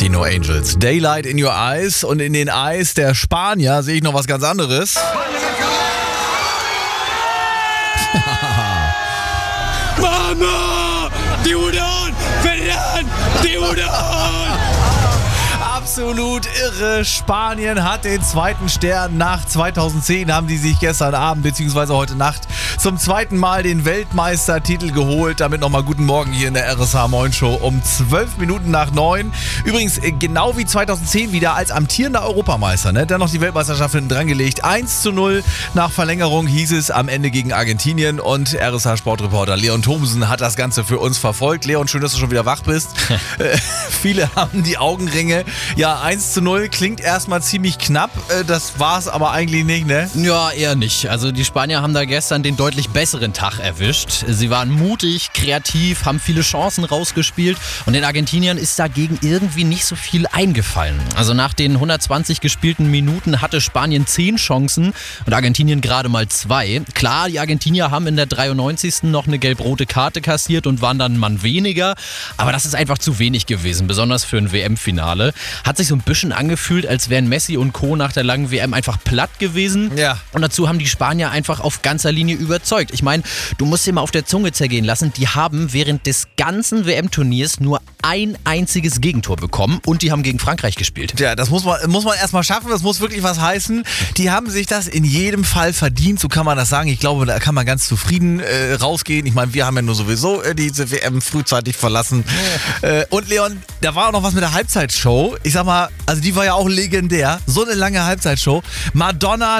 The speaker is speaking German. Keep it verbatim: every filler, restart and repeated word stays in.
Die No Angels. Daylight in your eyes. Und in den Eyes der Spanier sehe ich noch was ganz anderes. Mama! Tiburon! Ferran! Tiburon! Absolut irre. Spanien hat den zweiten Stern. Nach zweitausendzehn haben die sich gestern Abend bzw. heute Nacht zum zweiten Mal den Weltmeistertitel geholt. Damit nochmal guten Morgen hier in der R S H Moin Show um zwölf Minuten nach neun. Übrigens genau wie zweitausendzehn wieder als amtierender Europameister. Ne? Dann noch die Weltmeisterschaft hinten dran gelegt. eins zu null nach Verlängerung hieß es am Ende gegen Argentinien. Und R S H-Sportreporter Leon Thomsen hat das Ganze für uns verfolgt. Leon, schön, dass du schon wieder wach bist. äh, viele haben die Augenringe. Ja, eins zu null klingt erstmal ziemlich knapp. Das war es aber eigentlich nicht, ne? Ja, eher nicht. Also die Spanier haben da gestern den deutlich besseren Tag erwischt. Sie waren mutig, kreativ, haben viele Chancen rausgespielt und den Argentiniern ist dagegen irgendwie nicht so viel eingefallen. Also nach den hundertzwanzig gespielten Minuten hatte Spanien zehn Chancen und Argentinien gerade mal zwei. Klar, die Argentinier haben in der dreiundneunzigsten noch eine gelb-rote Karte kassiert und waren dann ein Mann weniger. Aber das ist einfach zu wenig gewesen, besonders für ein W M-Finale. Hat sich so ein bisschen angefühlt, als wären Messi und Co. nach der langen W M einfach platt gewesen. Ja. Und dazu haben die Spanier einfach auf ganzer Linie überzeugt. Ich meine, du musst dir mal auf der Zunge zergehen lassen, die haben während des ganzen W M-Turniers nur ein einziges Gegentor bekommen und die haben gegen Frankreich gespielt. Ja, das muss man, muss man erstmal schaffen, das muss wirklich was heißen. Die haben sich das in jedem Fall verdient, so kann man das sagen. Ich glaube, da kann man ganz zufrieden äh, rausgehen. Ich meine, wir haben ja nur sowieso äh, diese W M frühzeitig verlassen. Ja. Äh, und Leon, da war auch noch was mit der Halbzeitshow. Ich sag mal, also die war ja auch legendär. So eine lange Halbzeitshow. Madonna